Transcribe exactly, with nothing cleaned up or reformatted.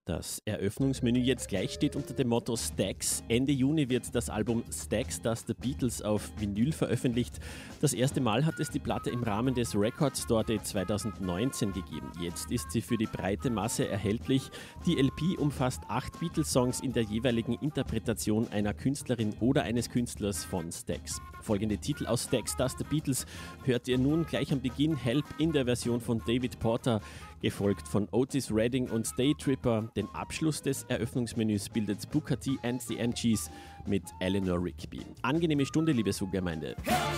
Das Eröffnungsmenü jetzt gleich steht unter dem Motto Stax. Ende Juni wird das Album Stax Does the Beatles auf Vinyl veröffentlicht. Das erste Mal hat es die Platte im Rahmen des Record Store Day zweitausendneunzehn gegeben. Jetzt ist sie für die breite Masse erhältlich. Die L P umfasst acht Beatles-Songs in der jeweiligen Interpretation einer Künstlerin oder eines Künstlers von Stax. Folgende Titel aus Stax Does the Beatles hört ihr nun gleich am Beginn: Help in der Version von David Porter, gefolgt von Otis Redding und Day Tripper. Den Abschluss des Eröffnungsmenüs bildet Booker T and the M Gs mit Eleanor Rigby. Angenehme Stunde, liebe Suchgemeinde.